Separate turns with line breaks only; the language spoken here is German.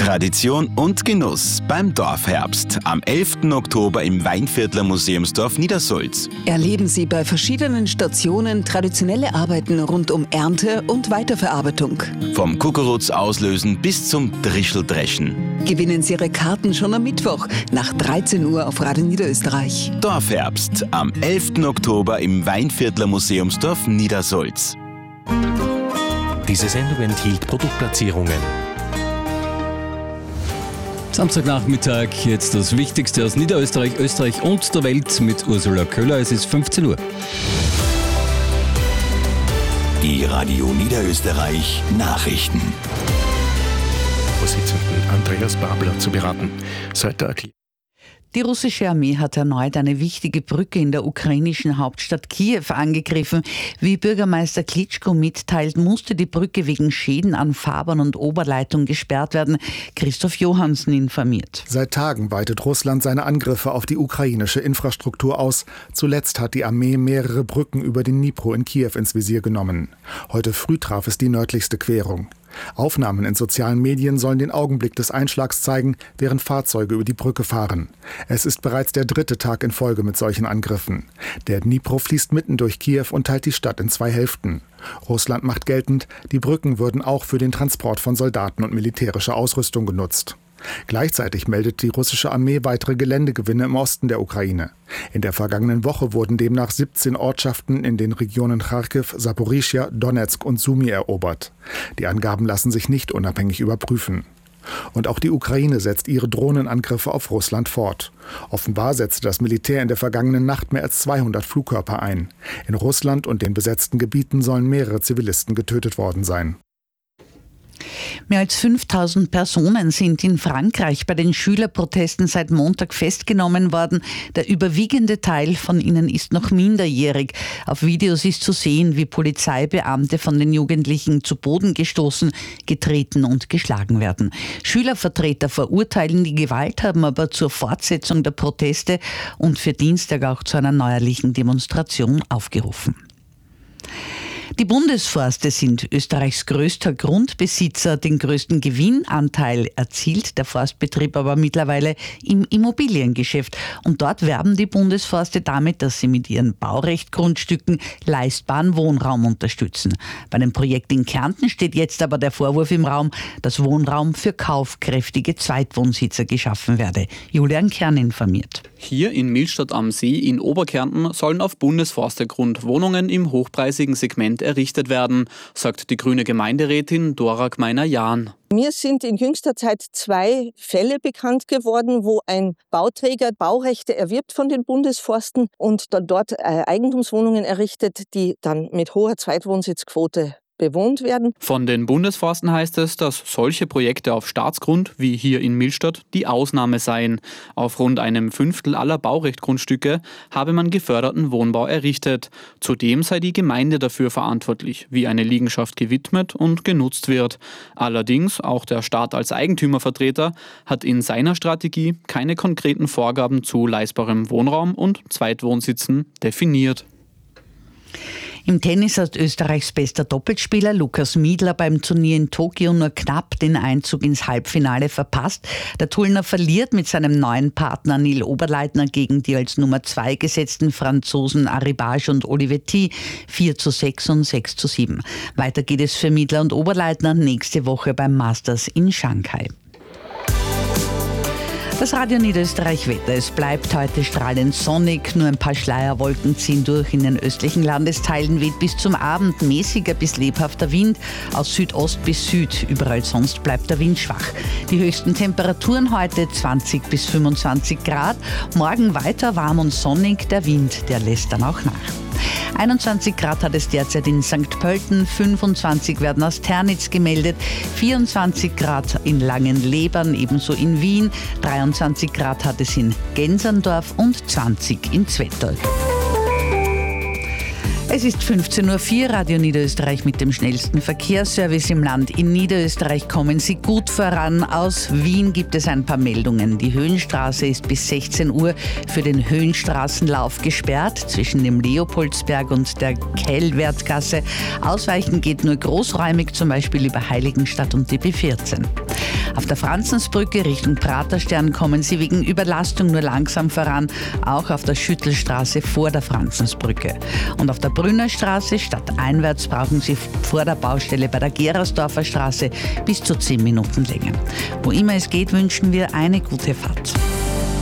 Tradition und Genuss beim Dorfherbst am 11. Oktober im Weinviertler Museumsdorf Niedersulz.
Erleben Sie bei verschiedenen Stationen traditionelle Arbeiten rund um Ernte und Weiterverarbeitung.
Vom Kukuruz auslösen bis zum Drischeldreschen.
Gewinnen Sie Ihre Karten schon am Mittwoch nach 13 Uhr auf Radio Niederösterreich.
Dorfherbst am 11. Oktober im Weinviertler Museumsdorf Niedersulz.
Diese Sendung enthielt Produktplatzierungen.
Samstagnachmittag, jetzt das Wichtigste aus Niederösterreich, Österreich und der Welt mit Ursula Köhler. Es ist 15 Uhr.
Die Radio Niederösterreich Nachrichten.
Vorsitzenden Andreas Babler zu beraten. Seit der Erklärung.
Die russische Armee hat erneut eine wichtige Brücke in der ukrainischen Hauptstadt Kiew angegriffen. Wie Bürgermeister Klitschko mitteilt, musste die Brücke wegen Schäden an Fabern und Oberleitung gesperrt werden. Christoph Johansen informiert.
Seit Tagen weitet Russland seine Angriffe auf die ukrainische Infrastruktur aus. Zuletzt hat die Armee mehrere Brücken über den Dnipro in Kiew ins Visier genommen. Heute früh traf es die nördlichste Querung. Aufnahmen in sozialen Medien sollen den Augenblick des Einschlags zeigen, während Fahrzeuge über die Brücke fahren. Es ist bereits der 3. Tag in Folge mit solchen Angriffen. Der Dnipro fließt mitten durch Kiew und teilt die Stadt in 2 Hälften. Russland macht geltend, die Brücken würden auch für den Transport von Soldaten und militärischer Ausrüstung genutzt. Gleichzeitig meldet die russische Armee weitere Geländegewinne im Osten der Ukraine. In der vergangenen Woche wurden demnach 17 Ortschaften in den Regionen Charkiw, Saporischschja, Donezk und Sumy erobert. Die Angaben lassen sich nicht unabhängig überprüfen. Und auch die Ukraine setzt ihre Drohnenangriffe auf Russland fort. Offenbar setzte das Militär in der vergangenen Nacht mehr als 200 Flugkörper ein. In Russland und den besetzten Gebieten sollen mehrere Zivilisten getötet worden sein.
Mehr als 5000 Personen sind in Frankreich bei den Schülerprotesten seit Montag festgenommen worden. Der überwiegende Teil von ihnen ist noch minderjährig. Auf Videos ist zu sehen, wie Polizeibeamte von den Jugendlichen zu Boden gestoßen, getreten und geschlagen werden. Schülervertreter verurteilen die Gewalt, haben aber zur Fortsetzung der Proteste und für Dienstag auch zu einer neuerlichen Demonstration aufgerufen. Die Bundesforste sind Österreichs größter Grundbesitzer. Den größten Gewinnanteil erzielt der Forstbetrieb aber mittlerweile im Immobiliengeschäft. Und dort werben die Bundesforste damit, dass sie mit ihren Baurechtgrundstücken leistbaren Wohnraum unterstützen. Bei dem Projekt in Kärnten steht jetzt aber der Vorwurf im Raum, dass Wohnraum für kaufkräftige Zweitwohnsitzer geschaffen werde. Julian Kern informiert.
Hier in Millstatt am See in Oberkärnten sollen auf Bundesforstegrund Wohnungen im hochpreisigen Segment errichtet werden, sagt die grüne Gemeinderätin Dora Gmeiner-Jahn.
Mir sind in jüngster Zeit 2 Fälle bekannt geworden, wo ein Bauträger Baurechte erwirbt von den Bundesforsten und dann dort Eigentumswohnungen errichtet, die dann mit hoher Zweitwohnsitzquote bewohnt werden.
Von den Bundesforsten heißt es, dass solche Projekte auf Staatsgrund, wie hier in Millstatt, die Ausnahme seien. Auf rund einem Fünftel aller Baurechtgrundstücke habe man geförderten Wohnbau errichtet. Zudem sei die Gemeinde dafür verantwortlich, wie eine Liegenschaft gewidmet und genutzt wird. Allerdings, auch der Staat als Eigentümervertreter hat in seiner Strategie keine konkreten Vorgaben zu leistbarem Wohnraum und Zweitwohnsitzen definiert.
Im Tennis hat Österreichs bester Doppelspieler Lukas Miedler beim Turnier in Tokio nur knapp den Einzug ins Halbfinale verpasst. Der Tullner verliert mit seinem neuen Partner Nil Oberleitner gegen die als Nummer 2 gesetzten Franzosen Arribage und Olivetti 4:6 und 6:7. Weiter geht es für Miedler und Oberleitner nächste Woche beim Masters in Shanghai. Das Radio Niederösterreich Wetter. Es bleibt heute strahlend sonnig, nur ein paar Schleierwolken ziehen durch. In den östlichen Landesteilen weht bis zum Abend mäßiger bis lebhafter Wind aus Südost bis Süd. Überall sonst bleibt der Wind schwach. Die höchsten Temperaturen heute 20 bis 25 Grad. Morgen weiter warm und sonnig. Der Wind, der lässt dann auch nach. 21 Grad hat es derzeit in St. Pölten, 25 werden aus Ternitz gemeldet, 24 Grad in Langenlebern, ebenso in Wien, 23 Grad hat es in Genserndorf und 20 in Zwettl. Es ist 15:04 Uhr, Radio Niederösterreich mit dem schnellsten Verkehrsservice im Land. In Niederösterreich kommen Sie gut voran. Aus Wien gibt es ein paar Meldungen. Die Höhenstraße ist bis 16 Uhr für den Höhenstraßenlauf gesperrt zwischen dem Leopoldsberg und der Kellwertgasse. Ausweichen geht nur großräumig, zum Beispiel über Heiligenstadt und die B14. Auf der Franzensbrücke Richtung Praterstern kommen Sie wegen Überlastung nur langsam voran, auch auf der Schüttelstraße vor der Franzensbrücke. Und auf der Brünnerstraße stadteinwärts brauchen Sie vor der Baustelle bei der Gerersdorfer Straße bis zu 10 Minuten länger. Wo immer es geht, wünschen wir eine gute Fahrt.